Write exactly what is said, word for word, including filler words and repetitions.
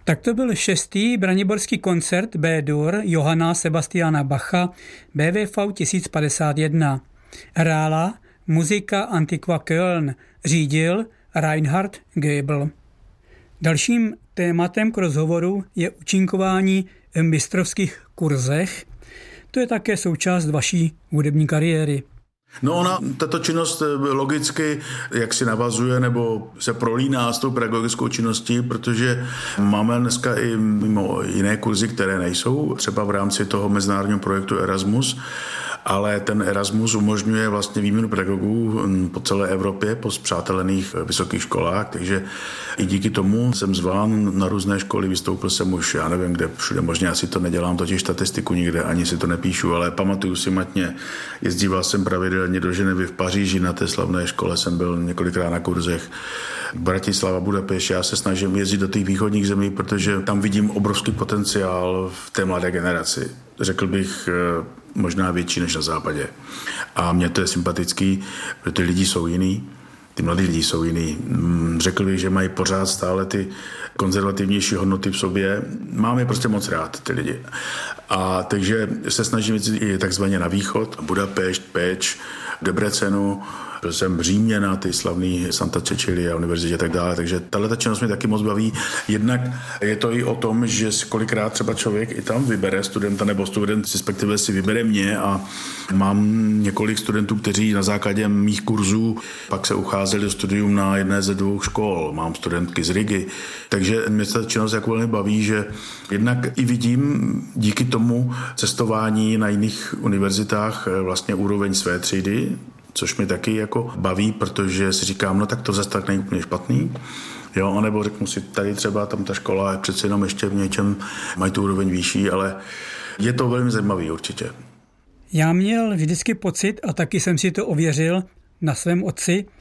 Tak to byl šestý braniborský koncert B-dur Johanna Sebastiana Bacha B V V tisíc padesát jedna. Hrála Muzika Antiqua Köln, řídil Reinhard Goebel. Dalším tématem k rozhovoru je účinkování v mistrovských kurzech. To je také součást vaší hudební kariéry. No ona, tato činnost logicky jak si navazuje nebo se prolíná s tou pedagogickou činností, protože máme dneska i mimo jiné kurzy, které nejsou, třeba v rámci toho mezinárodního projektu Erasmus, ale ten Erasmus umožňuje vlastně výměnu pedagogů po celé Evropě, po spřátelených vysokých školách, takže i díky tomu jsem zván na různé školy, vystoupil jsem už, já nevím kde, všude možně, asi to nedělám totiž statistiku nikde, ani si to nepíšu, ale pamatuju si matně, jezdíval jsem pravidelně do Ženevy, v Paříži, na té slavné škole jsem byl několikrát na kurzech, Bratislava, Budapešť, já se snažím jezdit do těch východních zemí, protože tam vidím obrovský potenciál v té mladé generaci. Řekl bych možná větší než na západě. A mně to je sympatický, protože ty lidi jsou jiný, ty mladí lidi jsou jiný. Řekl bych, že mají pořád stále ty konzervativnější hodnoty v sobě. Mám je prostě moc rád, ty lidi. A takže se snažím jít takzvaně na východ, Budapešť, Pécs, Debrecenu, byl jsem v Římě na ty slavný Santa Cecilia univerzitě a tak dále, takže tahle činnost mě taky moc baví. Jednak je to i o tom, že kolikrát třeba člověk i tam vybere studenta nebo student, respektive si vybere mě a mám několik studentů, kteří na základě mých kurzů pak se ucházeli do studium na jedné ze dvou škol. Mám studentky z Rigy, takže mě ta činnost jako velmi baví, že jednak i vidím díky tomu cestování na jiných univerzitách vlastně úroveň své třídy, což mi taky jako baví, protože si říkám, no tak to zase tak není úplně špatný. Jo, anebo řeknu si, tady třeba tam ta škola je přece jenom ještě v něčem, mají tu úroveň výšší, ale je to velmi zajímavý určitě. Já měl vždycky pocit, a taky jsem si to ověřil na svém otci,